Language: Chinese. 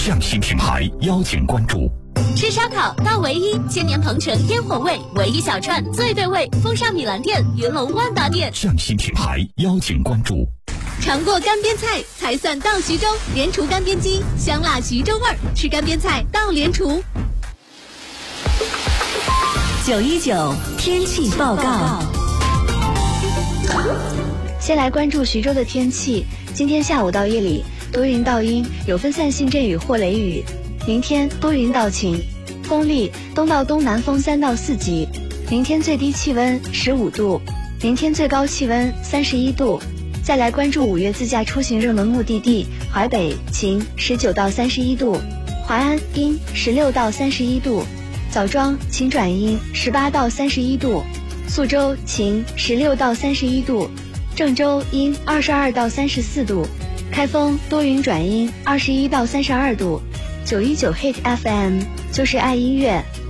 匠心品牌邀请关注。 吃烧烤到唯一，千年鹏城烟火味，唯一小串最对味，风尚米兰店、云龙万达店。 匠心品牌邀请关注。 尝过干煸菜才算到徐州，莲厨干煸鸡，香辣徐州味儿，吃干煸菜到莲厨。919天气报告。 先来关注徐州的天气，今天下午到夜里多云到阴，有分散性阵雨或雷雨。明天多云到晴，风力东到东南风3到4级。明天最低气温15度，明天最高气温31度。再来关注5月自驾出行热门目的地：淮北晴19到31度，淮安阴16到31度，枣庄晴转阴18到31度，宿州晴16到31度，郑州阴22到34度，开封多云转阴21到32度。919 Hit FM 就是爱音乐。